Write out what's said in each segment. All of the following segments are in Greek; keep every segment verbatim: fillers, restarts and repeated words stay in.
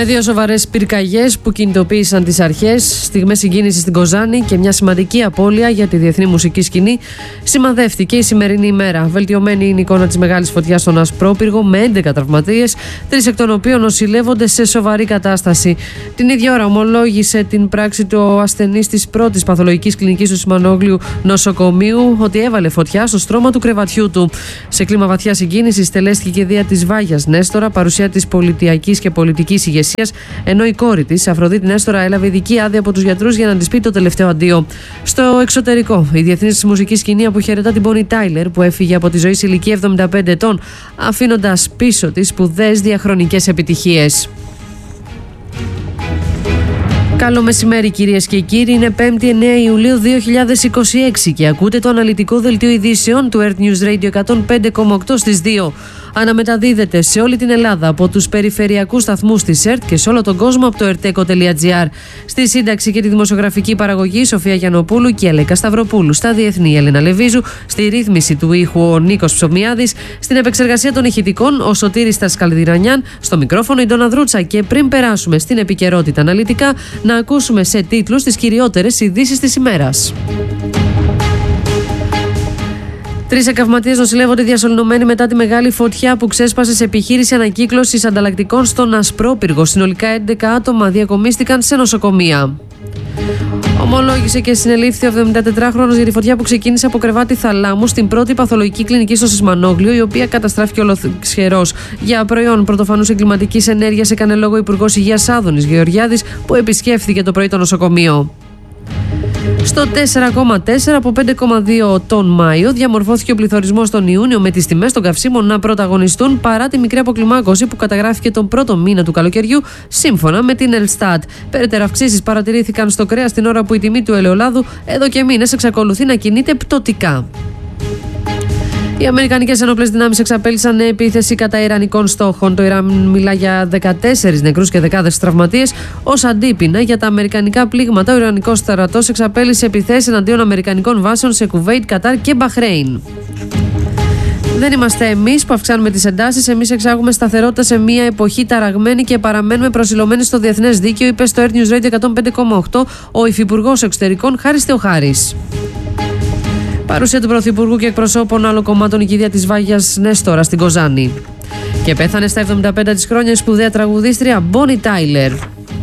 Με δύο σοβαρές πυρκαγιές που κινητοποίησαν τις αρχές, στιγμές συγκίνησης στην Κοζάνη και μια σημαντική απώλεια για τη διεθνή μουσική σκηνή, σημαδεύτηκε η σημερινή ημέρα. Βελτιωμένη είναι η εικόνα της μεγάλης φωτιάς στον Ασπρόπυργο με έντεκα τραυματίες, τρεις εκ των οποίων νοσηλεύονται σε σοβαρή κατάσταση. Την ίδια ώρα ομολόγησε την πράξη του ο ασθενής της πρώτης παθολογικής κλινικής του Σιμανόγλιου νοσοκομείου ότι έβαλε φωτιά στο στρώμα του κρεβατιού του. Σε κλίμα βαθιά συγκίνησης στελέστηκε η κηδεία της Βάγιας Νέστορα, παρουσία της πολιτιακής και πολιτικής ηγεσίας, ενώ η κόρη της, Αφροδίτη Νέστορα, έλαβε ειδική άδεια από τους γιατρούς για να της πει το τελευταίο αντίο. Στο εξωτερικό, η διεθνής μουσική σκηνή αποχαιρετά την Bonnie Tyler, που έφυγε από τη ζωή σε ηλικία εβδομήντα πέντε ετών, αφήνοντας πίσω της σπουδαίες διαχρονικές επιτυχίες. Καλό μεσημέρι, κυρίες και κύριοι. Είναι πέμπτη εννέα Ιουλίου δύο χιλιάδες είκοσι έξι και ακούτε το αναλυτικό δελτίο ειδήσεων του Earth News Radio εκατόν πέντε κόμμα οκτώ στις δύο. Αναμεταδίδεται σε όλη την Ελλάδα από τους περιφερειακούς σταθμούς της ΕΡΤ και σε όλο τον κόσμο από το ερτέκο τελεία τζι άρ. Στη σύνταξη και τη δημοσιογραφική παραγωγή Σοφία Γιαννοπούλου και Αλέκα Σταυροπούλου. Στα διεθνή Έλενα Λεβίζου. Στη ρύθμιση του ήχου ο Νίκος Ψωμιάδης. Στην επεξεργασία των ηχητικών ο Σωτήρης Τασκαλδηρανιάν. Στο μικρόφωνο η Ντόνα Δρούτσα. Και πριν περάσουμε στην επικαιρότητα αναλυτικά, να ακούσουμε σε τίτλους τις κυριότερες ειδήσεις της ημέρας. Τρεις εκαυματίες νοσηλεύονται διασωληνωμένοι μετά τη μεγάλη φωτιά που ξέσπασε σε επιχείρηση ανακύκλωσης ανταλλακτικών στον Ασπρόπυργο. Συνολικά έντεκα άτομα διακομίστηκαν σε νοσοκομεία. Ομολόγησε και συνελήφθη ο εβδομηντατετράχρονος για τη φωτιά που ξεκίνησε από κρεβάτι θαλάμου στην πρώτη παθολογική κλινική στο Σισμανόγλιο, η οποία καταστράφηκε ολοσχερός. Για προϊόν πρωτοφανούς εγκληματικής ενέργειας έκανε λόγο ο Υπουργός Υγείας Άδωνης Γεωργιάδης, που επισκέφθηκε το πρωί το νοσοκομείο. Στο τέσσερα κόμμα τέσσερα από πέντε κόμμα δύο τον Μάιο διαμορφώθηκε ο πληθωρισμός τον Ιούνιο, με τις τιμές των καυσίμων να πρωταγωνιστούν παρά τη μικρή αποκλιμάκωση που καταγράφηκε τον πρώτο μήνα του καλοκαιριού, σύμφωνα με την Ελστάτ. Περαιτέρω αυξήσεις παρατηρήθηκαν στο κρέας την ώρα που η τιμή του ελαιολάδου εδώ και μήνες εξακολουθεί να κινείται πτωτικά. Οι Αμερικανικές ενόπλες δυνάμεις εξαπέλυσαν επίθεση κατά ιρανικών στόχων. Το Ιράν μιλά για δεκατέσσερις νεκρούς και δεκάδες τραυματίες. Ως αντίπεινα για τα αμερικανικά πλήγματα, ο Ιρανικός στρατός εξαπέλυσε επιθέσεις εναντίον αμερικανικών βάσεων σε Κουβέιτ, Κατάρ και Μπαχρέιν. Δεν είμαστε εμείς που αυξάνουμε τις εντάσεις. Εμείς εξάγουμε σταθερότητα σε μια εποχή ταραγμένη και παραμένουμε προσιλωμένοι στο διεθνές δίκαιο, είπε στο Earth News Radio εκατόν πέντε κόμμα οκτώ ο Υφυπουργός Εξωτερικών Χάρης Θεοχάρης. Παρουσία του Πρωθυπουργού και εκπροσώπων άλλων κομμάτων η κηδεία της Βάγιας Νέστορα στην Κοζάνη. Και πέθανε στα εβδομήντα πέντε της χρόνια η σπουδαία τραγουδίστρια Bonnie Tyler.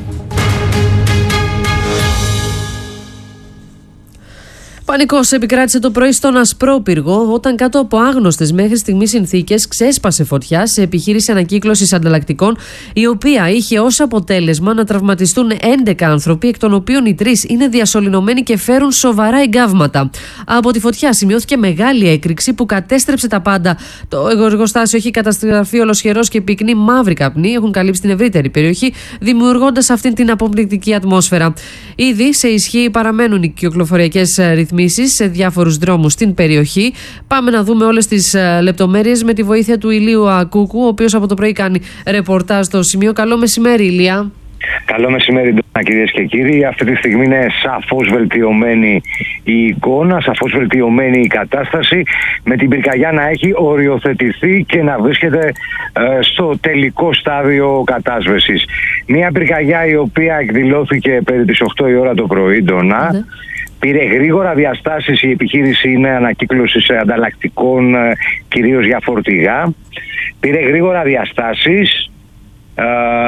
Πανικός επικράτησε το πρωί στον Ασπρόπυργο όταν κάτω από άγνωστες μέχρι στιγμής συνθήκες ξέσπασε φωτιά σε επιχείρηση ανακύκλωσης ανταλλακτικών, η οποία είχε ως αποτέλεσμα να τραυματιστούν έντεκα άνθρωποι, εκ των οποίων οι τρεις είναι διασωληνωμένοι και φέρουν σοβαρά εγκάβματα. Από τη φωτιά σημειώθηκε μεγάλη έκρηξη που κατέστρεψε τα πάντα. Το εργοστάσιο έχει καταστραφεί ολοσχερός και πυκνή μαύρη καπνή έχουν καλύψει την ευρύτερη περιοχή, δημιουργώντας αυτήν την αποπληκτική ατμόσφαιρα. Ήδη σε ισχύ παραμένουν οι κυκλοφοριακές ρυθμίσεις σε διάφορους δρόμους στην περιοχή. Πάμε να δούμε όλες τις λεπτομέρειες με τη βοήθεια του Ηλίου Ακούκου, ο οποίος από το πρωί κάνει ρεπορτάζ στο σημείο. Καλό μεσημέρι, Ηλία. Καλό μεσημέρι, κυρίες και κύριοι. Αυτή τη στιγμή είναι σαφώς βελτιωμένη η εικόνα, σαφώς βελτιωμένη η κατάσταση, με την πυρκαγιά να έχει οριοθετηθεί και να βρίσκεται ε, στο τελικό στάδιο κατάσβεσης. Μια πυρκαγιά η οποία εκδηλώθηκε περί τις οκτώ η ώρα το πρωί, Ντόνα. Mm-hmm. Πήρε γρήγορα διαστάσεις, η επιχείρηση είναι ανακύκλωσης ανταλλακτικών, κυρίως για φορτηγά. Πήρε γρήγορα διαστάσεις ε,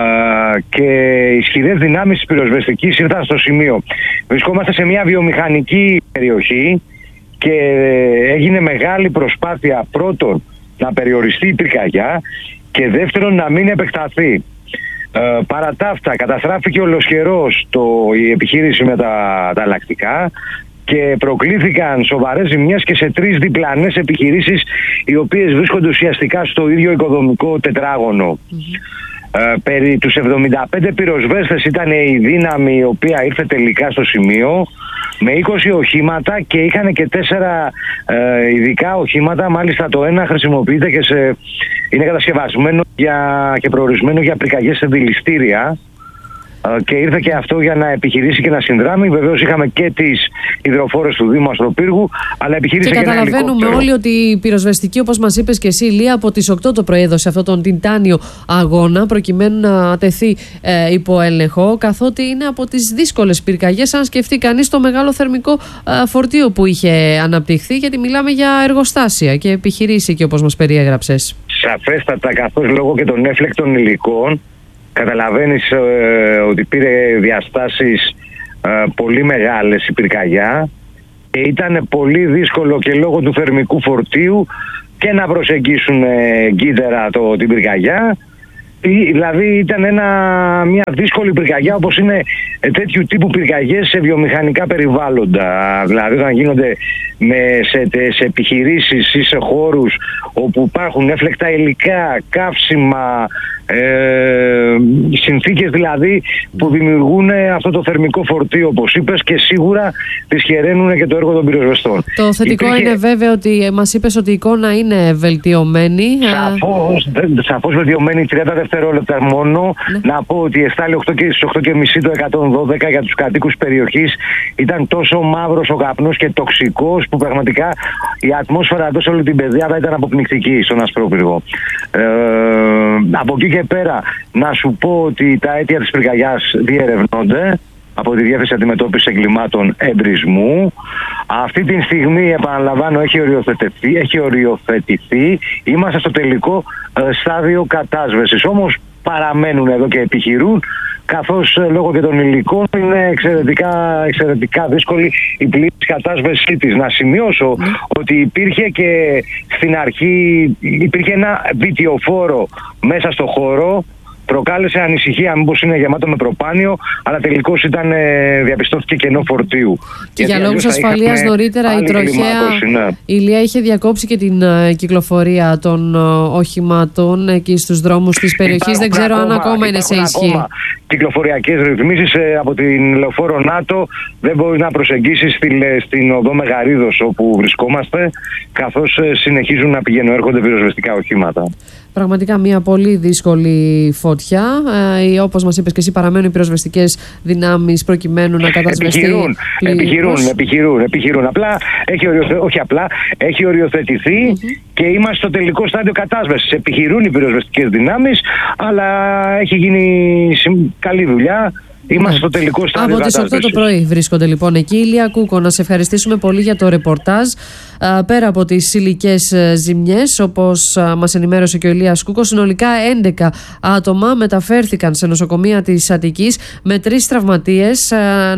και ισχυρές δυνάμεις της πυροσβεστικής ήρθαν στο σημείο. Βρισκόμαστε σε μια βιομηχανική περιοχή και έγινε μεγάλη προσπάθεια, πρώτον να περιοριστεί η πυρκαγιά και δεύτερον να μην επεκταθεί. Uh, παρά τα αυτά, καταστράφηκε ολοσχερός το, η επιχείρηση με τα ανταλλακτικά και προκλήθηκαν σοβαρές ζημιές και σε τρεις διπλανές επιχειρήσεις, οι οποίες βρίσκονται ουσιαστικά στο ίδιο οικοδομικό τετράγωνο. Mm-hmm. Uh, περί τους εβδομήντα πέντε πυροσβέστες ήταν η δύναμη η οποία ήρθε τελικά στο σημείο με είκοσι οχήματα και είχαν και τέσσερα uh, ειδικά οχήματα. Μάλιστα το ένα χρησιμοποιείται και σε, είναι κατασκευασμένο για, και προορισμένο για πυρκαγιές σε δηληστήρια. και ήρθε και αυτό για να επιχειρήσει και να συνδράμει. Βεβαίως είχαμε και τις υδροφόρες του Δήμου Ασπροπύργου, αλλά επιχείρησε και, και ένα ελικόπτερο. Και καταλαβαίνουμε όλοι ότι η πυροσβεστική, όπως μας είπες και εσύ, Ηλία, από τις οκτώ το πρωί έδωσε αυτόν τον τιτάνιο αγώνα προκειμένου να τεθεί ε, υπό έλεγχο, καθότι είναι από τις δύσκολες πυρκαγιές, αν σκεφτεί κανείς το μεγάλο θερμικό ε, φορτίο που είχε αναπτυχθεί, γιατί μιλάμε για εργοστάσια και επιχειρήσει και όπως μας περιέγραψες. Σαφέστατα, καθώς λόγω και των έφλεκτων υλικών καταλαβαίνεις ε, ότι πήρε διαστάσεις ε, πολύ μεγάλες η πυρκαγιά και ήταν πολύ δύσκολο και λόγω του θερμικού φορτίου και να προσεγγίσουν ε, εγκύτερα το, την πυρκαγιά. Δηλαδή ήταν ένα, μια δύσκολη πυρκαγιά, όπως είναι τέτοιου τύπου πυρκαγιές σε βιομηχανικά περιβάλλοντα. Δηλαδή όταν γίνονται με, σε, σε επιχειρήσεις ή σε χώρους όπου υπάρχουν έφλεκτα υλικά, καύσιμα, ε, συνθήκες δηλαδή που δημιουργούν αυτό το θερμικό φορτίο, όπως είπες, και σίγουρα δυσχεραίνουν και το έργο των πυροσβεστών. Το θετικό Υπήρχε... είναι βέβαια ότι μας είπες ότι η εικόνα είναι βελτιωμένη. Σαφώς, σαφώς βελτιωμένη, τριάντα δευτερόλεπτα μόνο. Ναι. Να πω ότι εστάλει οκτώ και, στις οκτώ και μισή το εκατόν δώδεκα για τους κατοίκους περιοχής. Ήταν τόσο μαύρος ο καπνός και τοξικός που πραγματικά η ατμόσφαιρα εδώ σε όλη την πεδιάδα ήταν αποπνικτική στον Ασπρόπυργο. Ε, από εκεί και πέρα να σου πω ότι τα αίτια της πυρκαγιάς διερευνώνται από τη Διεύθυνση Αντιμετώπισης Εγκλημάτων Εμπρισμού. Αυτή τη στιγμή, επαναλαμβάνω, έχει οριοθετηθεί, έχει οριοθετηθεί. Είμαστε στο τελικό ε, στάδιο κατάσβεσης. Όμως παραμένουν εδώ και επιχειρούν, καθώς ε, λόγω και των υλικών είναι εξαιρετικά, εξαιρετικά δύσκολη η πλήρης κατάσβεσή της. Να σημειώσω mm. ότι υπήρχε και στην αρχή υπήρχε ένα βιτιοφόρο μέσα στο χώρο. Προκάλεσε ανησυχία μήπως είναι γεμάτο με προπάνιο, αλλά τελικώς ήταν, ε, διαπιστώθηκε κενό φορτίου. Και για λόγους ασφαλείας νωρίτερα η τροχέα ναι. η Ηλία είχε διακόψει και την uh, κυκλοφορία των uh, οχημάτων εκεί στους δρόμους της περιοχής. Δεν ξέρω ακόμα, αν ακόμα είναι σε ισχύ. Κυκλοφοριακές ρυθμίσεις ε, από την λεωφόρο ΝΑΤΟ δεν μπορεί να προσεγγίσει στην, στην οδό Μεγαρίδος όπου βρισκόμαστε, καθώς ε, συνεχίζουν να πηγαίνουν έρχονται πυροσβεστικά οχήματα. Πραγματικά μια πολύ δύσκολη φωτιά. Ε, όπως μας είπες και εσύ, παραμένουν οι πυροσβεστικές δυνάμεις προκειμένου να κατασβεστεί. Επιχειρούν, επιχειρούν, επιχειρούν, επιχειρούν. Απλά έχει οριοθε... όχι απλά, έχει οριοθετηθεί mm-hmm. και είμαστε στο τελικό στάδιο κατάσβεσης. Επιχειρούν οι πυροσβεστικές δυνάμεις, αλλά έχει γίνει καλή δουλειά. Είμαστε στο τελικό στάδιο. Από τις οκτώ το πρωί βρίσκονται λοιπόν εκεί. Ηλία Κούκο, να σε ευχαριστήσουμε πολύ για το ρεπορτάζ. Πέρα από τις υλικές ζημιές, όπως μας ενημέρωσε και ο Ηλίας Κούκος, συνολικά έντεκα άτομα μεταφέρθηκαν σε νοσοκομεία της Αττικής με τρεις τραυματίες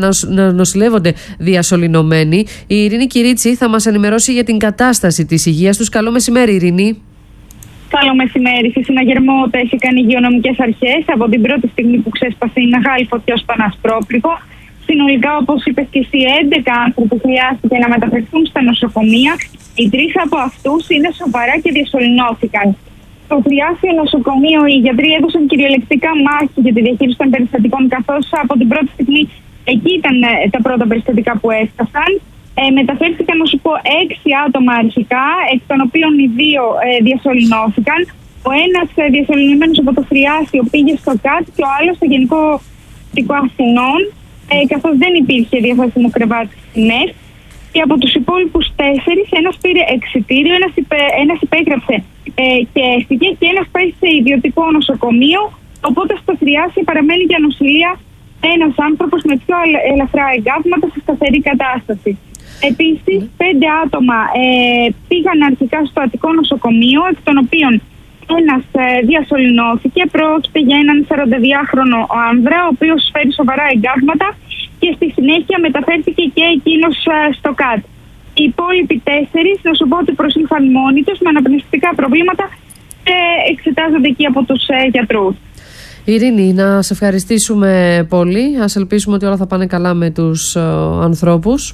να νοσηλεύονται διασωληνωμένοι. Η Ειρήνη Κυρίτσι θα μας ενημερώσει για την κατάσταση της υγείας τους. Καλό μεσημέρι, Ειρήνη. Καλό μεσημέρι. Σε συναγερμό τέθηκαν οι υγειονομικές αρχές από την πρώτη στιγμή που ξέσπασε η μεγάλη φωτιά στον Ασπρόπυργο. Συνολικά, όπως είπες και εσύ, έντεκα άνθρωποι χρειάστηκε να μεταφερθούν στα νοσοκομεία. Οι τρεις από αυτούς είναι σοβαρά και διασωληνώθηκαν. Στο Θριάσιο νοσοκομείο οι γιατροί έδωσαν κυριολεκτικά μάχη για τη διαχείριση των περιστατικών, καθώς από την πρώτη στιγμή εκεί ήταν τα πρώτα περιστατικά που έφτασαν. Ε, μεταφέρθηκαν, να σου πω, έξι άτομα αρχικά, εκ των οποίων οι δύο ε, διασωληνώθηκαν. Ο ένας ε, διασωληνωμένος από το Θριάσιο πήγε στο ΚΑΤ και ο άλλος στο Γενικό Αστικό Αθηνών, ε, καθώς δεν υπήρχε διαθέσιμο κρεβάτι στην ΕΣ. Και από τους υπόλοιπους τέσσερις, ένας πήρε εξιτήριο, ένας, υπε, ένας υπέγραψε ε, και έφυγε και ένας πάει σε ιδιωτικό νοσοκομείο. Οπότε στο Θριάσιο παραμένει για νοσηλεία ένας άνθρωπος με πιο ελαφρά εγκάβματα σε σταθερή κατάσταση. Επίσης, πέντε άτομα ε, πήγαν αρχικά στο Αττικό νοσοκομείο, εκ των οποίων ένας ε, διασωληνώθηκε. Πρόκειται για έναν σαρανταδυάχρονο άνδρα, ο οποίος φέρει σοβαρά εγκάβματα και στη συνέχεια μεταφέρθηκε και εκείνος ε, στο ΚΑΤ. Οι υπόλοιποι τέσσερις, να σου πω ότι προσήλθαν μόνοι τους με αναπνευστικά προβλήματα και εξετάζονται εκεί από τους ε, γιατρούς. Ειρήνη, να σε ευχαριστήσουμε πολύ. Ας ελπίσουμε ότι όλα θα πάνε καλά με τους ε, ανθρώπους.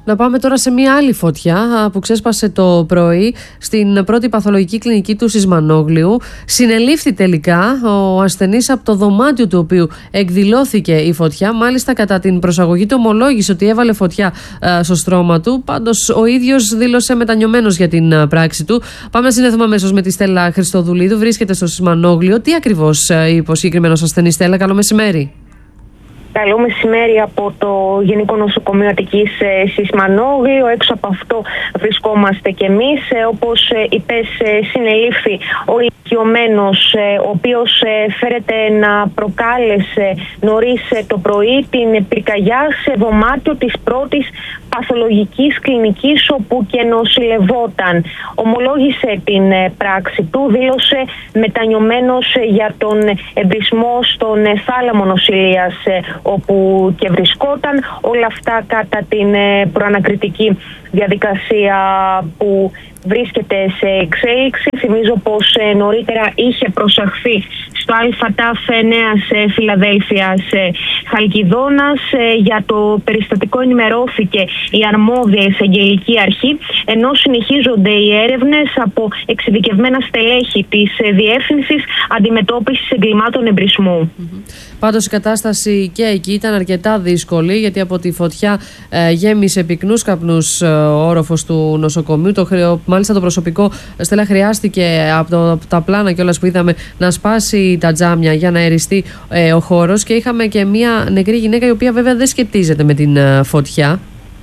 Να πάμε τώρα σε μια άλλη φωτιά που ξέσπασε το πρωί στην πρώτη παθολογική κλινική του Σισμανόγλειου. Συνελήφθη τελικά ο ασθενής από το δωμάτιο του οποίου εκδηλώθηκε η φωτιά. Μάλιστα, κατά την προσαγωγή του ομολόγησε ότι έβαλε φωτιά α, στο στρώμα του. Πάντως ο ίδιος δήλωσε μετανιωμένος για την α, πράξη του. Πάμε να συνδεθούμε αμέσως με τη Στέλλα Χριστοδουλίδου. Βρίσκεται στο Σισμανόγλειο. Τι ακριβώς είπε ο συγκεκριμένος ασθενής? Στέλλα, καλό μεσημέρι. Καλό μεσημέρι από το Γενικό Νοσοκομείο Αττικής Σισμανόγλειο. Έξω από αυτό βρισκόμαστε κι εμείς. Όπως είπες, συνελήφθη ο ηλικιωμένος, ο οποίος φέρεται να προκάλεσε νωρίς το πρωί την πυρκαγιά σε δωμάτιο της πρώτης παθολογικής κλινικής όπου και νοσηλευόταν. Ομολόγησε την πράξη του, δήλωσε μετανιωμένος για τον εμπρισμό στον θάλαμο νοσηλείας όπου και βρισκόταν. Όλα αυτά κατά την προανακριτική διαδικασία που βρίσκεται σε εξέλιξη. Θυμίζω πως νωρίτερα είχε προσαχθεί στο ΑΤΑΦ Νέας Φιλαδέλφειας Χαλκιδόνας. Για το περιστατικό ενημερώθηκε η αρμόδια εισαγγελική αρχή, ενώ συνεχίζονται οι έρευνες από εξειδικευμένα στελέχη της Διεύθυνσης Αντιμετώπισης Εγκλημάτων Εμπρισμού. Mm-hmm. Πάντως η κατάσταση και εκεί ήταν αρκετά δύσκολη, γιατί από τη φωτιά ε, γέμισε πυκνούς καπνούς ε, ο όροφος του νοσοκομείου. Το, μάλιστα το προσωπικό, Στέλλα, χρειάστηκε από, το, από τα πλάνα κιόλας που είδαμε να σπάσει τα τζάμια για να αεριστεί ε, ο χώρος, και είχαμε και μια νεκρή γυναίκα η οποία βέβαια δεν σχετίζεται με την ε, φωτιά.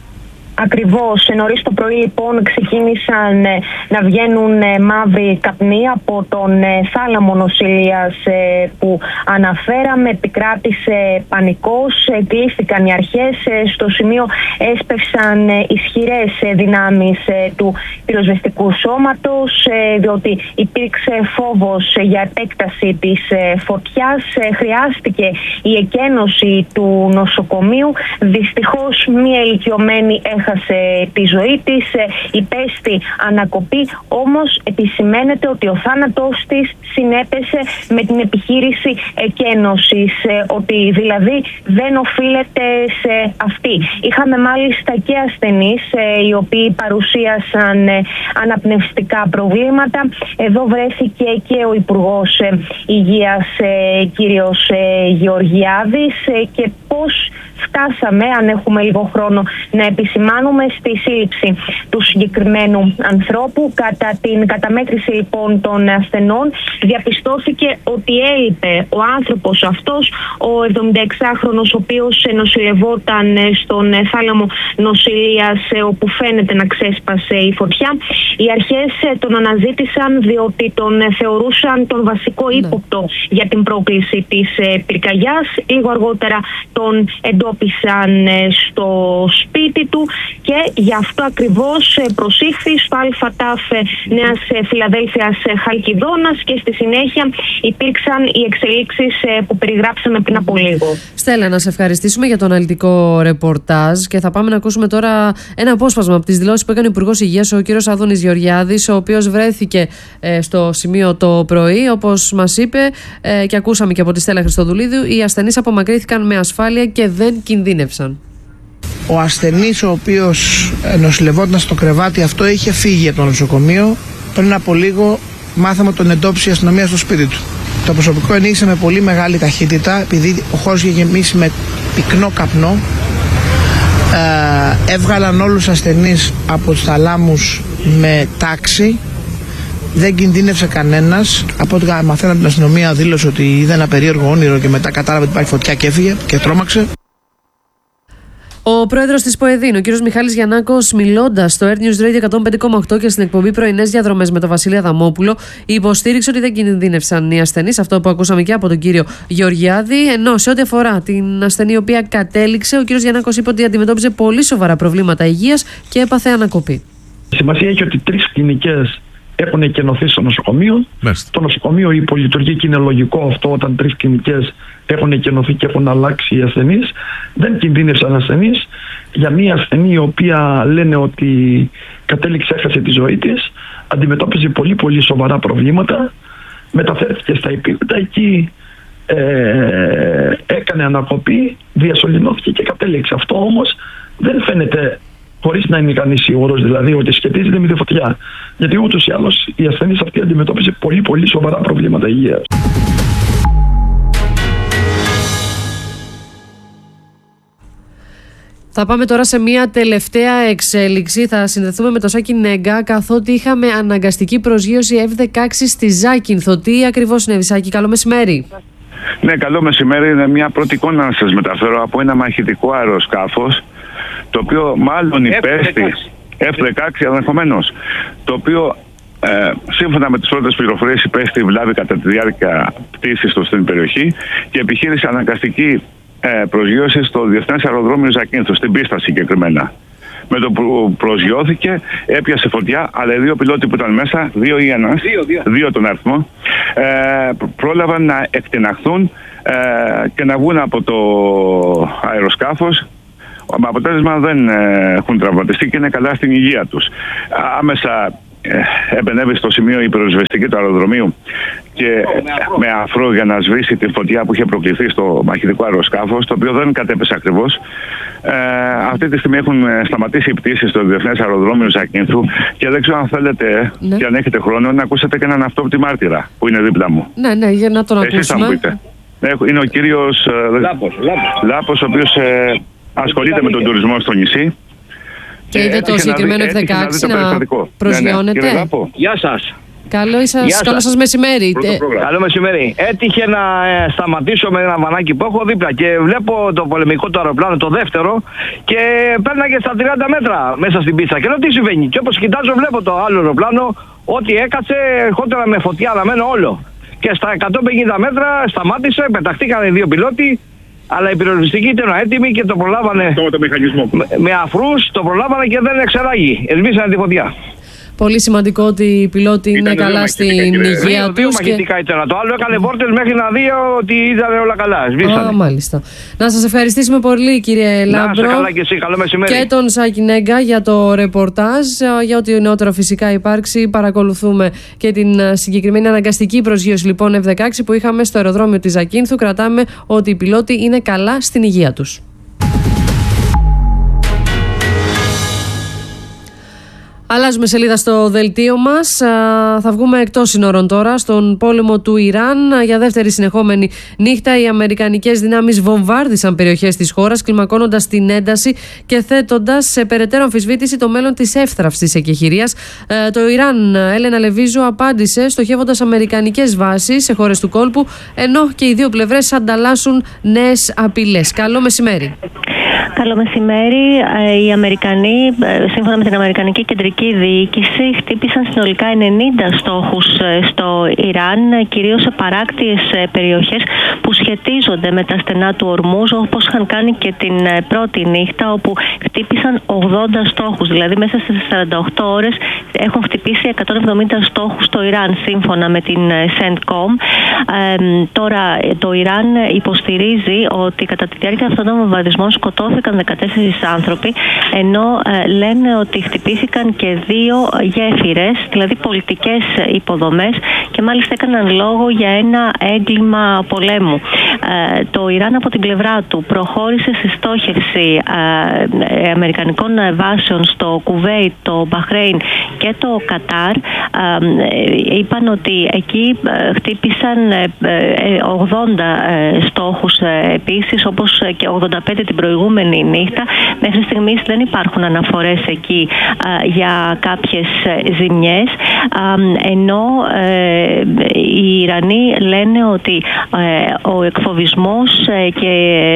Ακριβώς. Νωρίς το πρωί λοιπόν ξεκίνησαν να βγαίνουν μαύροι καπνοί από τον θάλαμο νοσηλείας που αναφέραμε. Επικράτησε πανικός, κλείστηκαν οι αρχές. Στο σημείο έσπευσαν ισχυρές δυνάμεις του πυροσβεστικού σώματος, διότι υπήρξε φόβος για επέκταση της φωτιάς. Χρειάστηκε η εκένωση του νοσοκομείου. Δυστυχώς μία ηλικιωμένη έχασε τη ζωή της, υπέστη ανακοπή, όμως επισημαίνεται ότι ο θάνατός της συνέπεσε με την επιχείρηση εκένωσης, ότι δηλαδή δεν οφείλεται σε αυτή. Είχαμε μάλιστα και ασθενείς οι οποίοι παρουσίασαν αναπνευστικά προβλήματα. Εδώ βρέθηκε και ο Υπουργός Υγείας κύριος Γεωργιάδης, και πώς φτάσαμε, αν έχουμε λίγο χρόνο να επισημάνουμε, στη σύλληψη του συγκεκριμένου ανθρώπου. Κατά την καταμέτρηση λοιπόν των ασθενών διαπιστώθηκε ότι έλειπε ο άνθρωπος αυτός, ο εβδομηνταεξάχρονος, ο οποίος νοσηλευόταν στον θάλαμο νοσηλείας όπου φαίνεται να ξέσπασε η φωτιά. Οι αρχές τον αναζήτησαν διότι τον θεωρούσαν τον βασικό ύποπτο ναι. για την πρόκληση της πυρκαγιάς. Λίγο αργότερα τον εντόπισαν στο σπίτι του και γι' αυτό ακριβώς προσήχθη στο ΑΤΑΦ Νέας Φιλαδέλφειας Χαλκιδόνας, και στη συνέχεια υπήρξαν οι εξελίξεις που περιγράψαμε πριν από λίγο. Στέλλα, να σε ευχαριστήσουμε για το αναλυτικό ρεπορτάζ, και θα πάμε να ακούσουμε τώρα ένα απόσπασμα από τις δηλώσεις που έκανε ο Υπουργός Υγείας, ο κ. Άδωνης Γεωργιάδης, ο οποίος βρέθηκε ε, στο σημείο το πρωί. Όπως μας είπε ε, και ακούσαμε και από τη Στέλλα Χριστοδουλίδου, οι ασθενείς απομακρύνθηκαν με ασφάλεια και δεν κινδύνευσαν. Ο ασθενής ο οποίος νοσηλευόταν στο κρεβάτι αυτό είχε φύγει από το νοσοκομείο. Πριν από λίγο μάθαμε ότι τον εντόπισε η αστυνομία στο σπίτι του. Το προσωπικό ενήγησε με πολύ μεγάλη ταχύτητα, επειδή ο χώρος είχε γεμίσει με πυκνό καπνό. Ε, έβγαλαν όλους τους ασθενείς από τους θαλάμους με τάξη. Δεν κινδύνευσε κανένας. Από ό,τι μαθαίνω από την αστυνομία, δήλωσε ότι είδε ένα περίεργο όνειρο και μετά κατάλαβε ότι υπάρχει φωτιά και έφυγε και τρόμαξε. Ο πρόεδρος της ΠΟΕΔΗΝ, ο κ. Μιχάλης Γιαννάκος, μιλώντας στο Air News Radio εκατόν πέντε κόμμα οκτώ και στην εκπομπή Πρωινές Διαδρομές με τον Βασίλη Αδαμόπουλο, υποστήριξε ότι δεν κινδύνευσαν οι ασθενείς, αυτό που ακούσαμε και από τον κύριο Γεωργιάδη. Ενώ σε ό,τι αφορά την ασθενή η οποία κατέληξε, ο κ. Γιαννάκος είπε ότι αντιμετώπιζε πολύ σοβαρά προβλήματα υγείας και έπαθε ανακοπή. Σημασία έχει ότι τρεις κλινικές έχουν εκενωθεί στο νοσοκομείο. Μάλιστα. Το νοσοκομείο υπολειτουργεί και είναι λογικό αυτό όταν τρεις κλινικές έχουν εκενωθεί και έχουν αλλάξει οι ασθενείς. Δεν κινδύνευσαν ασθενείς. Για μια ασθενή η οποία λένε ότι κατέληξε, έχασε τη ζωή της, αντιμετώπιζε πολύ πολύ σοβαρά προβλήματα, μεταφέρθηκε στα επίπεδα εκεί, ε, έκανε ανακοπή, διασωληνώθηκε και κατέληξε. Αυτό όμως δεν φαίνεται χωρίς να είναι κανείς σίγουρος δηλαδή ότι σχετίζεται με τη φωτιά. Γιατί ούτως ή άλλως η ασθενής αυτή αντιμετώπιζε πολύ πολύ σοβαρά προβλήματα υγείας. Θα πάμε τώρα σε μια τελευταία εξέλιξη. Θα συνδεθούμε με το Σάκη Νέγκα, καθότι είχαμε αναγκαστική προσγείωση εφ δεκαέξι στη Ζάκυνθο. Τι ακριβώς συνέβη, Σάκη? Καλό μεσημέρι. Ναι, καλό μεσημέρι. Είναι μια πρώτη εικόνα να σας μεταφέρω από ένα μαχητικό αεροσκάφος, το οποίο μάλλον υπέστη εφ δεκαέξι ενδεχομένως, το οποίο ε, σύμφωνα με τις πρώτες πληροφορίες υπέστη βλάβη κατά τη διάρκεια πτήσης του στην περιοχή και επιχείρησε αναγκαστική ε, προσγείωση στο Διεθνές Αεροδρόμιο Ζακύνθου, στην πίστα συγκεκριμένα. Με το που προσγειώθηκε έπιασε φωτιά, αλλά οι δύο πιλότοι που ήταν μέσα, δύο ή ένας, δύο, δύο. δύο τον αριθμό, ε, πρόλαβαν να εκτιναχθούν ε, και να βγουν από το αεροσκάφος. Με αποτέλεσμα δεν ε, έχουν τραυματιστεί και είναι καλά στην υγεία τους. Άμεσα ε, επενέβη στο σημείο η πυροσβεστική του αεροδρομίου και ε, με αφρό για να σβήσει τη φωτιά που είχε προκληθεί στο μαχητικό αεροσκάφος, το οποίο δεν κατέπεσε ακριβώς. Ε, αυτή τη στιγμή έχουν σταματήσει οι πτήσεις στο Διεθνές Αεροδρόμιο Ζακύνθου και δεν ξέρω αν θέλετε ναι. και αν έχετε χρόνο να ακούσετε και έναν αυτόπτη μάρτυρα που είναι δίπλα μου. Ναι, ναι, για να τον ακούσουμε. Εσείς θα μου πείτε. Είναι ο κύριος ε, Λάπος, Λάπος. Λάπος, ο οποίος ε, ασχολείται με τον τουρισμό στο νησί. Και είδε το συγκεκριμένο εφ δεκαέξι να, να προσγειώνεται. Ναι, ναι. Γεια σας. Καλό σας, καλό σας μεσημέρι. Καλό μεσημέρι. Έτυχε να ε, σταματήσω με ένα βανάκι που έχω δίπλα και βλέπω το πολεμικό το αεροπλάνο, το δεύτερο, και πέρναγε στα τριάντα μέτρα μέσα στην πίστα. Και λέω τι συμβαίνει. Και όπως κοιτάζω, βλέπω το άλλο αεροπλάνο ότι έκατσε, ερχόταν με φωτιά αναμένο όλο. Και στα εκατόν πενήντα μέτρα σταμάτησε, πεταχτήκαν οι δύο πιλότοι. Αλλά οι πυροσβεστικοί ήταν έτοιμοι και το προλάβανε το μηχανισμό. με, με αφρούς, το προλάβανε και δεν εξεράγει. Εσβήσανε τη φωτιά. Πολύ σημαντικό ότι οι πιλότοι είναι ήταν καλά στην υγεία τους. Δύο μαχητικά ήταν. Το άλλο έκανε βόρτες μέχρι να δει ότι ήταν όλα καλά. Σβήσανε. Α, μάλιστα. Να σας ευχαριστήσουμε πολύ, κύριε Λάμπρο. Να σε καλά και εσύ. Καλό μεσημέρι. Και τον Σάκη Νέγκα για το ρεπορτάζ. Για ό,τι νεότερο φυσικά υπάρξει, παρακολουθούμε και την συγκεκριμένη αναγκαστική προσγείωση λοιπόν εφ δεκαέξι που είχαμε στο αεροδρόμιο της Ζακύνθου. Κρατάμε ότι οι πιλότοι είναι καλά στην υγεία τους. Αλλάζουμε σελίδα στο δελτίο μας. Θα βγούμε εκτός συνόρων τώρα, στον πόλεμο του Ιράν. Για δεύτερη συνεχόμενη νύχτα οι αμερικανικές δυνάμεις βομβάρδισαν περιοχές της χώρας, κλιμακώνοντας την ένταση και θέτοντας σε περαιτέρω αμφισβήτηση το μέλλον της εύθραυστης εκεχηρίας. Το Ιράν, Έλενα Λεβίζου, απάντησε στοχεύοντας αμερικανικές βάσεις σε χώρες του κόλπου, ενώ και οι δύο πλευρές ανταλλάσσουν νέες απειλές. Καλό μεσημέρι. Καλό μεσημέρι. Οι Αμερικανοί, σύμφωνα με την Αμερικανική Κεντρική Διοίκηση, χτύπησαν συνολικά ενενήντα στόχους στο Ιράν, κυρίως σε παράκτιες περιοχές που σχετίζονται με τα στενά του Ορμούζ, όπως είχαν κάνει και την πρώτη νύχτα, όπου χτύπησαν ογδόντα στόχους. Δηλαδή, μέσα στις σαράντα οκτώ ώρες έχουν χτυπήσει εκατόν εβδομήντα στόχους στο Ιράν, σύμφωνα με την Centcom. Ε, τώρα, το Ιράν υποστηρίζει ότι κατά τη διάρκεια αυτών των βομβαρδισμών σκοτώθηκαν δεκατέσσερις άνθρωποι, ενώ ε, λένε ότι χτυπήθηκαν και δύο γέφυρες, δηλαδή πολιτικές υποδομές, και μάλιστα έκαναν λόγο για ένα έγκλημα πολέμου. Ε, το Ιράν από την πλευρά του προχώρησε στη στόχευση ε, αμερικανικών βάσεων στο Κουβέιτ, το Μπαχρέιν και το Κατάρ. Ε, είπαν ότι εκεί χτύπησαν ε, ογδόντα ε, στόχους ε, επίσης, όπως και ογδόντα πέντε την προηγούμενη νύχτα. Μέχρι στιγμής δεν υπάρχουν αναφορές εκεί α, για κάποιες ζημιές, α, ενώ ε, οι Ιρανοί λένε ότι ε, ο εκφοβισμός ε, και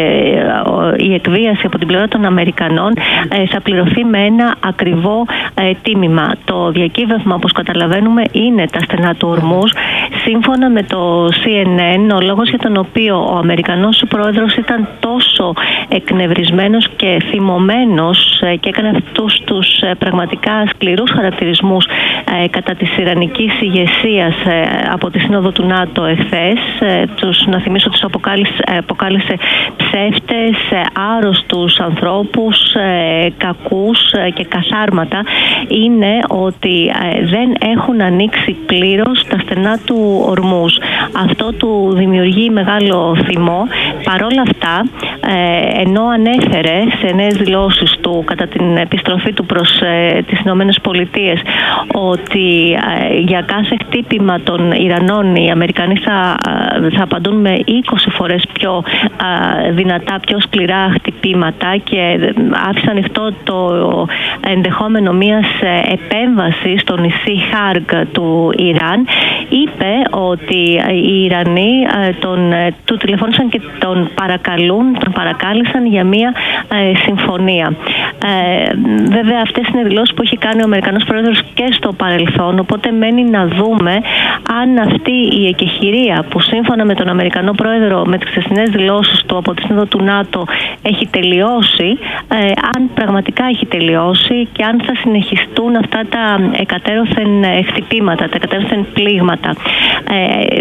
ε, η εκβίαση από την πλευρά των Αμερικανών ε, θα πληρωθεί με ένα ακριβό ε, τίμημα. Το διακύβευμα, όπως καταλαβαίνουμε, είναι τα στενά του Ορμούζ. Σύμφωνα με το σι εν εν, ο λόγος για τον οποίο ο Αμερικανός πρόεδρος ήταν τόσο εκνευρισμένος και θυμωμένος και έκανε αυτούς τους πραγματικά σκληρούς χαρακτηρισμούς ε, κατά της ιρανικής ηγεσίας ε, από τη Σύνοδο του ΝΑΤΟ εχθές. Ε, τους, να θυμίσω ότι τους αποκάλυψε, αποκάλυψε ψεύτες, ε, άρρωστους ανθρώπους, ε, κακούς ε, και καθάρματα, είναι ότι ε, δεν έχουν ανοίξει πλήρως τα στενά του του Ορμούζ. Αυτό του δημιουργεί μεγάλο θυμό. Παρόλα αυτά, ε, ενώ ανέφερε σε νέες δηλώσεις του κατά την επιστροφή του προς ε, τις Ηνωμένες Πολιτείες ότι ε, για κάθε χτύπημα των Ιρανών οι Αμερικανοί θα, θα απαντούν με είκοσι φορές πιο ε, δυνατά, πιο σκληρά χτυπήματα, και άφησε ανοιχτό το ενδεχόμενο μιας επέμβασης στο νησί Χάργκ του Ιράν, είπε ότι οι Ιρανοί τον, του τηλεφώνησαν και τον παρακαλούν, τον παρακάλεσαν για μια ε, συμφωνία. Ε, βέβαια αυτές είναι δηλώσεις που έχει κάνει ο Αμερικανός Πρόεδρος και στο παρελθόν, οπότε μένει να δούμε αν αυτή η εκεχηρία που σύμφωνα με τον Αμερικανό Πρόεδρο με τις χθεσινές δηλώσεις του από τη Σύνοδο του ΝΑΤΟ έχει τελειώσει, ε, αν πραγματικά έχει τελειώσει και αν θα συνεχιστούν αυτά τα εκατέρωθεν χτυπήματα, τα εκατέρωθεν πλήγματα. Ε,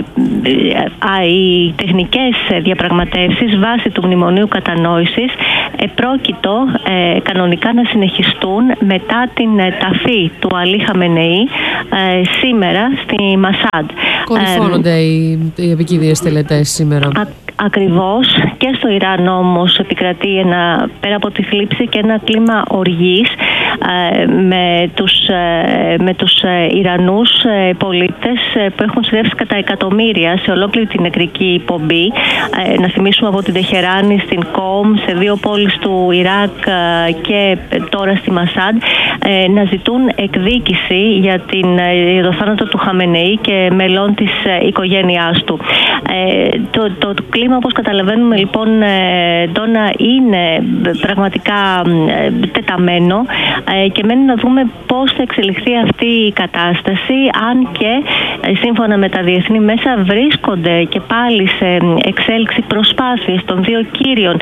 ε, οι τεχνικές διαπραγματεύσεις βάσει του Μνημονίου Κατανόησης επρόκειτο ε, κανονικά να συνεχιστούν μετά την ταφή του Αλή Χαμενεή ε, σήμερα στη Μασάντ. Κορυφώνονται ε, οι, οι επικίνδυνες τελετές σήμερα. Α, ακριβώς. Και στο Ιράν όμως επικρατεί ένα, πέρα από τη θλίψη, και ένα κλίμα οργής ε, με τους, ε, με τους ε, Ιρανούς ε, πολίτες ε, που έχουν συνδέσει κατά εκατομμύρια σε ολόκληρη την νεκρική πομπή. Ε, να θυμίσουμε από την Τεχεράνη στην Κόμ, σε δύο πόλεις του Ιράκ ε, και τώρα στη Μασάντ, ε, να ζητούν εκδίκηση για, την, ε, για το θάνατο του Χαμενεή και μελών της ε, οικογένειάς του. Ε, το, το, το κλίμα, όπως καταλαβαίνουμε λοιπόν, ε, Ντόνα, είναι πραγματικά ε, τεταμένο ε, και μένει να δούμε πώς θα εξελιχθεί αυτή η κατάσταση, αν και ε, σύμφωνα με τα διεθνή μέσα βρίσκονται και πάλι σε εξέλιξη προσπάθειες των δύο κύριων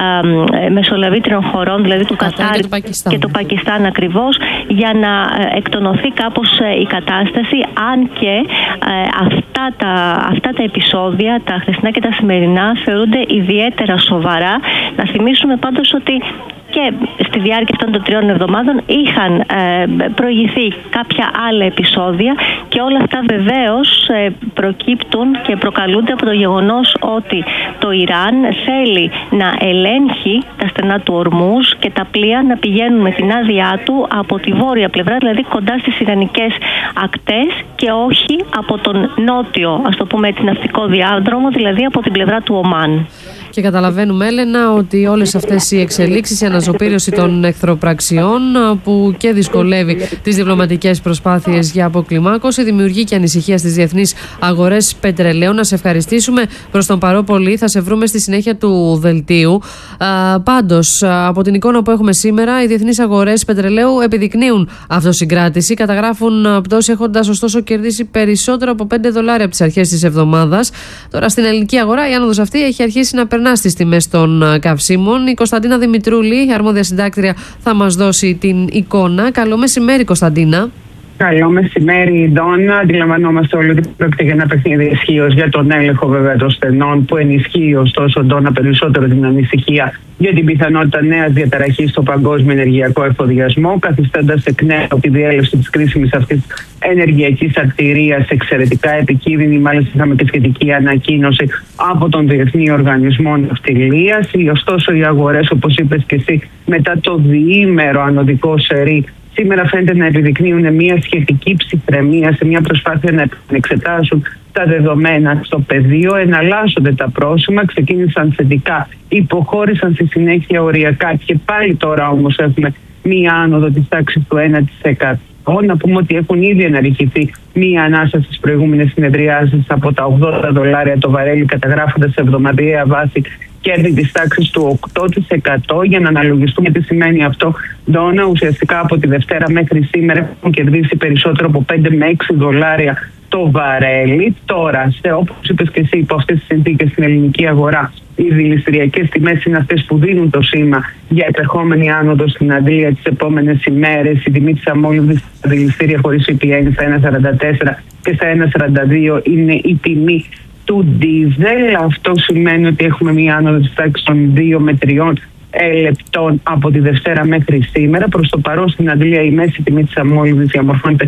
ε, μεσολαβήτριων χωρών, δηλαδή του Κατάρ και, και του Πακιστάν ακριβώς, για να ε, εκτονωθεί κάπως ε, η κατάσταση, αν και ε, αυτά, τα, αυτά τα επεισόδια, τα χθεσινά και τα σημερινά, θεωρούνται ιδιαίτερα σοβαρά. Να θυμίσουμε πάντως ότι και στη διάρκεια αυτών των τριών εβδομάδων είχαν ε, προηγηθεί κάποια άλλα επεισόδια, και όλα αυτά βεβαίως ε, προκύπτουν και προκαλούνται από το γεγονός ότι το Ιράν θέλει να ελέγχει τα στενά του Ορμούζ και τα πλοία να πηγαίνουν με την άδειά του από τη βόρεια πλευρά, δηλαδή κοντά στις ιρανικές ακτές, και όχι από τον νότιο, ας το πούμε έτσι, ναυτικό διάδρομο, δηλαδή από την πλευρά του Ομάν. Και καταλαβαίνουμε, Έλενα, ότι όλες αυτές οι εξελίξεις, η αναζωπήρωση των εχθροπραξιών που και δυσκολεύει τις διπλωματικές προσπάθειες για αποκλιμάκωση, δημιουργεί και ανησυχία στις διεθνείς αγορές πετρελαίου. Να σε ευχαριστήσουμε προς τον παρόν πολύ. Θα σε βρούμε στη συνέχεια του δελτίου. Α, πάντως, από την εικόνα που έχουμε σήμερα, οι διεθνείς αγορές πετρελαίου επιδεικνύουν αυτοσυγκράτηση. Καταγράφουν πτώση, έχοντας ωστόσο κερδίσει περισσότερο από πέντε δολάρια από τις αρχές της εβδομάδας. Τώρα στην ελληνική αγορά η άνοδος αυτή έχει αρχίσει να περνά στις τιμές των καυσίμων. Η Κωνσταντίνα Δημητρούλη, αρμόδια συντάκτρια, θα μας δώσει την εικόνα. Καλό μεσημέρι, Κωνσταντίνα. Καλό μεσημέρι, Ντόνα. Αντιλαμβανόμαστε όλοι ότι πρόκειται για ένα παιχνίδι ισχύω για τον έλεγχο βέβαια των στενών, που ενισχύει ωστόσο, Ντόνα, περισσότερο την ανησυχία για την πιθανότητα νέας διαταραχής στο παγκόσμιο ενεργειακό εφοδιασμό, καθιστώντας εκ νέου τη διέλευση της κρίσιμης αυτής ενεργειακής αρτηρίας εξαιρετικά επικίνδυνη. Μάλιστα, είχαμε και σχετική ανακοίνωση από τον Διεθνή Οργανισμό Ναυτιλίας. Ωστόσο, οι αγορές, όπως είπες και εσύ, μετά το διήμερο ανωδικό σερί, σήμερα φαίνεται να επιδεικνύουν μια σχετική ψυχραιμία σε μια προσπάθεια να εξετάσουν τα δεδομένα στο πεδίο. Εναλλάσσονται τα πρόσημα, ξεκίνησαν θετικά, υποχώρησαν στη συνέχεια οριακά, και πάλι τώρα όμως έχουμε μία άνοδο της τάξης του ένα τοις εκατό. Να πούμε ότι έχουν ήδη αναρριχηθεί μία ανάσα στις προηγούμενες συνεδριάσεις από τα ογδόντα δολάρια το βαρέλι, καταγράφοντας σε εβδομαδιαία βάση κέρδη της τάξης του οκτώ τοις εκατό. Για να αναλογιστούμε τι σημαίνει αυτό, Ντόνα, ουσιαστικά από τη Δευτέρα μέχρι σήμερα έχουν κερδίσει περισσότερο από πέντε με έξι δολάρια το βαρέλι. Τώρα, σε, όπως είπες και εσύ, υπό αυτές τις συνθήκες στην ελληνική αγορά, οι δηληστηριακές τιμές είναι αυτές που δίνουν το σήμα για επερχόμενη άνοδο στην Αντλία τις επόμενες ημέρες. Η τιμή της αμόλυβδης στα δηληστήρια χωρίς σι πι άι στα ένα σαράντα τέσσερα και στα ένα σαράντα δύο είναι η τιμή του ντίζελ. Αυτό σημαίνει ότι έχουμε μία άνοδο της τάξης των δύο με τριών λεπτών από τη Δευτέρα μέχρι σήμερα. Προς το παρόν στην Αντλία η μέση τιμή της αμόλυβδης διαμορφώνεται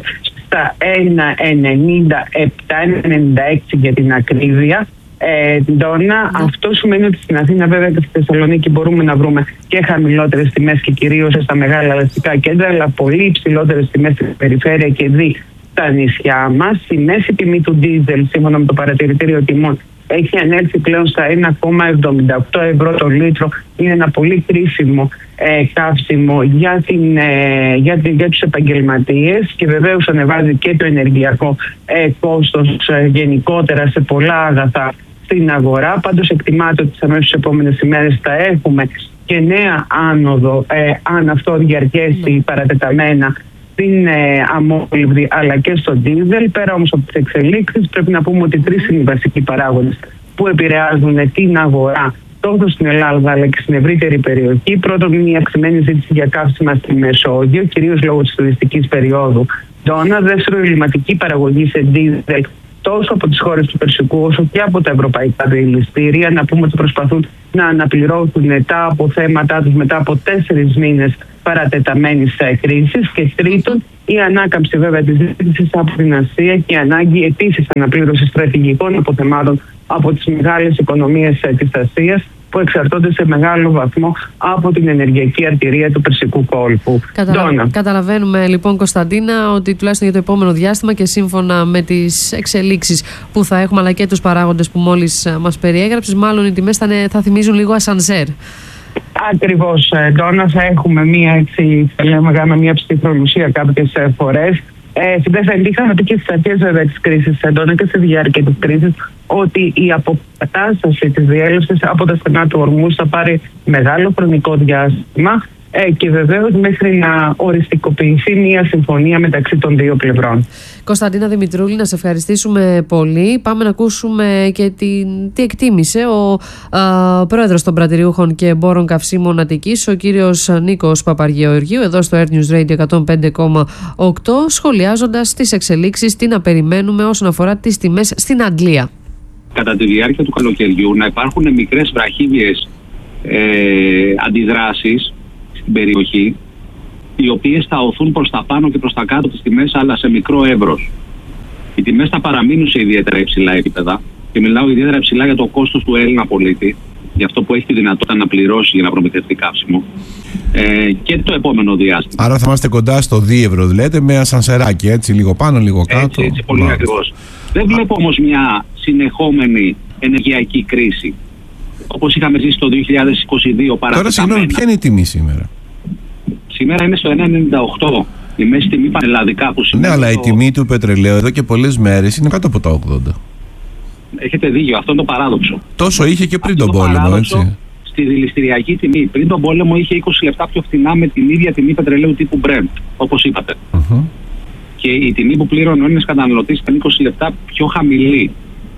στα ένα ενενήντα επτά, ένα ενενήντα έξι για την ακρίβεια. Ε, Ντόνα, mm. αυτό σημαίνει ότι στην Αθήνα, βέβαια και στη Θεσσαλονίκη, μπορούμε να βρούμε και χαμηλότερες τιμές και κυρίως στα μεγάλα αστικά κέντρα, αλλά πολύ υψηλότερες τιμές στην περιφέρεια και δι στα νησιά μας. Η μέση τιμή του ντίζελ, σύμφωνα με το παρατηρητήριο τιμών, έχει ανέλθει πλέον στα ένα κόμμα εβδομήντα οκτώ ευρώ το λίτρο. Είναι ένα πολύ κρίσιμο ε, καύσιμο για, την, ε, για, την, για τους επαγγελματίες και βεβαίως ανεβάζει και το ενεργειακό ε, κόστος ε, γενικότερα σε πολλά αγαθά στην αγορά. Πάντως εκτιμάται ότι τις αμέσως επόμενες ημέρες θα έχουμε και νέα άνοδο, ε, αν αυτό διαρκέσει παρατεταμένα, στην ε, αμόλυβδη αλλά και στο ντίζελ. Πέρα όμως από τις εξελίξεις, πρέπει να πούμε ότι τρεις είναι οι βασικοί παράγοντες που επηρεάζουν την αγορά τόσο στην Ελλάδα αλλά και στην ευρύτερη περιοχή. Πρώτον, είναι η αυξημένη ζήτηση για καύσιμα στη Μεσόγειο, κυρίως λόγω της τουριστικής περίοδου. Ντόνα. Δεύτερο, η ελληματική παραγωγή σε ντίζελ τόσο από τις χώρες του Περσικού όσο και από τα ευρωπαϊκά δηληστήρια. Να πούμε ότι προσπαθούν να αναπληρώσουν τα αποθέματά τους μετά από τέσσερις μήνες παρατεταμένης κρίσης. Και τρίτον, η ανάκαμψη βέβαια της ζήτησης από την Ασία και η ανάγκη επίσης αναπλήρωσης στρατηγικών αποθεμάτων από τις μεγάλες οικονομίες της Ασίας, που εξαρτώνται σε μεγάλο βαθμό από την ενεργειακή αρτηρία του Περσικού κόλπου. Καταλα... Καταλαβαίνουμε λοιπόν, Κωνσταντίνα, ότι τουλάχιστον για το επόμενο διάστημα και σύμφωνα με τις εξελίξεις που θα έχουμε αλλά και τους παράγοντες που μόλις μας περιέγραψες, μάλλον οι τιμές θα, θα θυμίζουν λίγο ασανσέρ. Ακριβώς, Ντόνα, θα έχουμε μία, έτσι, θα λέμε, μία ψυχρολουσία κάποιες φορές. Ε, δεν θα είχαμε πει και στις αρχές βέβαια της κρίσης, Ντόνα, και στη διάρκεια της κρίσης, ότι η αποκατάσταση της διέλευσης από τα στενά του Ορμούς θα πάρει μεγάλο χρονικό διάστημα ε, και βεβαίως μέχρι να οριστικοποιηθεί μια συμφωνία μεταξύ των δύο πλευρών. Κωνσταντίνα Δημητρούλη, να σε ευχαριστήσουμε πολύ. Πάμε να ακούσουμε και την, τι εκτίμησε ο α, πρόεδρος των Πρατηριούχων και Εμπόρων Καυσίμων Αττικής, ο κύριος Νίκος Παπαργεωργίου, εδώ στο Air News Radio εκατόν πέντε κόμμα οκτώ, σχολιάζοντας τις εξελίξεις, τι να περιμένουμε όσον αφορά τις τιμές στην Αγγλία. Κατά τη διάρκεια του καλοκαιριού να υπάρχουν μικρές βραχύβιες ε, αντιδράσεις στην περιοχή, οι οποίες θα οθούν προς τα πάνω και προς τα κάτω τις τιμές, αλλά σε μικρό εύρος. Οι τιμές θα παραμείνουν σε ιδιαίτερα υψηλά επίπεδα και μιλάω ιδιαίτερα υψηλά για το κόστος του Έλληνα πολίτη, για αυτό που έχει τη δυνατότητα να πληρώσει για να προμηθευτεί καύσιμο, ε, και το επόμενο διάστημα. Άρα θα είμαστε κοντά στο δύο ευρώ, λέτε, με ασανσεράκι, έτσι, λίγο πάνω, λίγο κάτω. Έτσι, έτσι, πολύ Μάλιστα. ακριβώς. Δεν βλέπω όμως μια συνεχόμενη ενεργειακή κρίση, όπως είχαμε ζήσει το δύο χιλιάδες είκοσι δύο παρατεταμένα. Τώρα, συγγνώμη, ποια είναι η τιμή σήμερα? Σήμερα είναι στο ένα ενενήντα οκτώ. Η μέση τιμή πανελλαδικά που σημαίνει. Ναι, αλλά το... η τιμή του πετρελαίου εδώ και πολλές μέρες είναι κάτω από τα ογδόντα. Έχετε δίκιο, αυτό είναι το παράδοξο. Τόσο είχε και πριν αυτό τον πόλεμο, παράδοξο, έτσι. Στη δηληστηριακή τιμή. Πριν τον πόλεμο είχε είκοσι λεπτά πιο φθηνά με την ίδια τιμή πετρελαίου τύπου Brent, όπως είπατε. Uh-huh. Και η τιμή που πλήρωνε ο Έλληνας καταναλωτής ήταν είκοσι λεπτά πιο χαμηλή.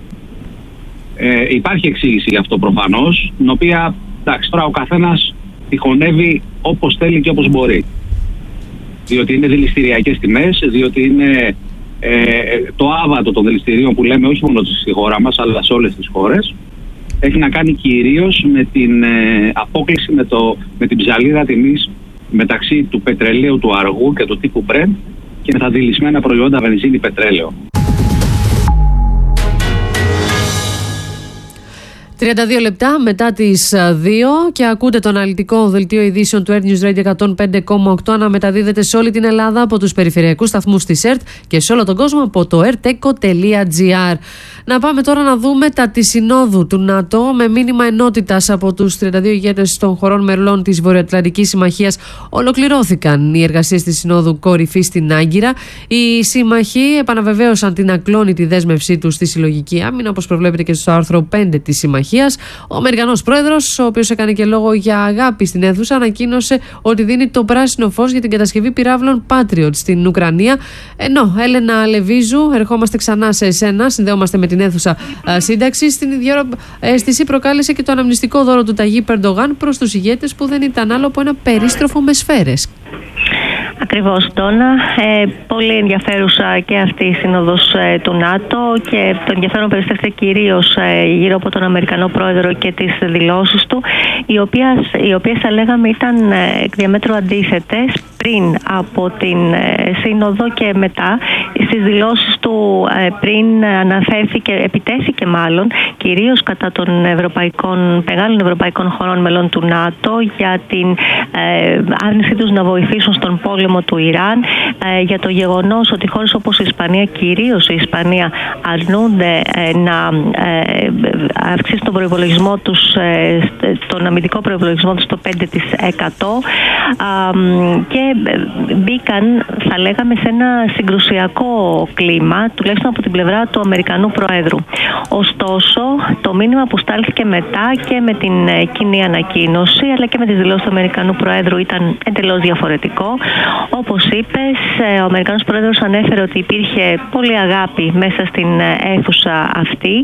Ε, υπάρχει εξήγηση γι' αυτό προφανώς, την οποία, εντάξει, τώρα ο καθένας τυχονεύει όπως θέλει και όπως μπορεί. Διότι είναι δηληστηριακές τιμές, διότι είναι ε, το άβατο των δηληστηρίων που λέμε όχι μόνο στη χώρα μας, αλλά σε όλες τις χώρες. Έχει να κάνει κυρίως με την ε, απόκλιση, με, το, με την ψαλίδα τιμής μεταξύ του πετρελαίου του αργού και του τύπου Brent και με τα δηλισμένα προϊόντα βενζίνη πετρέλαιο. τριάντα δύο λεπτά μετά τις δύο και ακούτε το αναλυτικό δελτίο ειδήσεων του Air News Radio εκατόν πέντε κόμμα οκτώ να μεταδίδεται σε όλη την Ελλάδα από τους περιφερειακούς σταθμούς της ΕΡΤ και σε όλο τον κόσμο από το erteco τελεία gr. Να πάμε τώρα να δούμε τα της Συνόδου του ΝΑΤΟ με μήνυμα ενότητας από τους τριάντα δύο ηγέτες των χωρών μελών της Βορειοατλαντικής Συμμαχίας. Ολοκληρώθηκαν οι εργασίες της Συνόδου Κορυφής στην Άγκυρα. Οι σύμμαχοι επαναβεβαίωσαν την ακλόνητη δέσμευσή τους στη συλλογική άμυνα, όπως προβλέπεται και στο άρθρο πέντε της Συμμαχίας. Ο Αμερικανός πρόεδρος, ο οποίος έκανε και λόγο για αγάπη στην αίθουσα, ανακοίνωσε ότι δίνει το πράσινο φως για την κατασκευή πυράβλων Patriot στην Ουκρανία. Ενώ, Έλενα Λεβίζου, ερχόμαστε ξανά σε εσένα, συνδέομαστε με την αίθουσα σύνταξη. Στην ίδια ώρα, αίσθηση προκάλεσε και το αναμνηστικό δώρο του Ταγί Περντογάν προς τους ηγέτες, που δεν ήταν άλλο από ένα περίστροφο με σφαίρες. Ακριβώς, Ντόνα. Ε, πολύ ενδιαφέρουσα και αυτή η σύνοδος ε, του ΝΑΤΟ και το ενδιαφέρον περιστρέφεται κυρίως ε, γύρω από τον Αμερικανό πρόεδρο και τις δηλώσεις του, οι οποίες, οι οποίες θα λέγαμε ήταν ε, εκ διαμέτρου αντίθετες πριν από την ε, σύνοδο και μετά. Στις δηλώσεις του ε, πριν αναφέρθηκε, επιτέθηκε μάλλον κυρίως κατά των ευρωπαϊκών, μεγάλων ευρωπαϊκών χωρών μελών του ΝΑΤΟ για την ε, άρνησή τους να βοηθήσουν στον πόλεμο του Ιράν, ε, για το γεγονός ότι χώρες όπως η Ισπανία, κυρίως η Ισπανία, αρνούνται ε, να ε, αυξήσουν τον προϋπολογισμό τους, ε, τον αμυντικό προϋπολογισμό τους στο πέντε τοις εκατό ε, και μπήκαν, θα λέγαμε, σε ένα συγκρουσιακό κλίμα, τουλάχιστον από την πλευρά του Αμερικανού Προέδρου. Ωστόσο, το μήνυμα που στάλθηκε μετά και με την κοινή ανακοίνωση, αλλά και με τις δηλώσεις του Αμερικανού Προέδρου ήταν εντελώς διαφορετικό. Όπως είπες, ο Αμερικανός Πρόεδρος ανέφερε ότι υπήρχε πολλή αγάπη μέσα στην αίθουσα αυτή.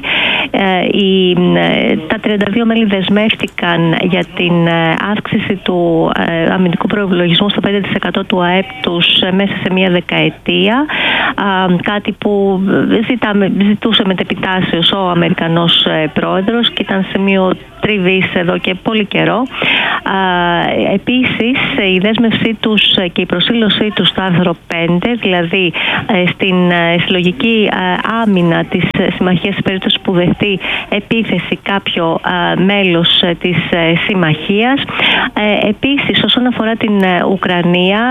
Τα τριάντα δύο μέλη δεσμεύτηκαν για την αύξηση του αμυντικού προϋπολογισμού στο πέντε τοις εκατό του ΑΕΠ τους μέσα σε μία δεκαετία, κάτι που ζητάμε, ζητούσε μετεπιτάσεως ο Αμερικανός Πρόεδρος και ήταν σημείο τριβής εδώ και πολύ καιρό. Επίσης, η δέσμευσή τους και η προσήλωσή τους στο άρθρο πέντε, δηλαδή στην συλλογική άμυνα της συμμαχίας σε περίπτωση που δεχτεί επίθεση κάποιο μέλος της συμμαχίας. Επίσης, όσον αφορά την Ουκρανία,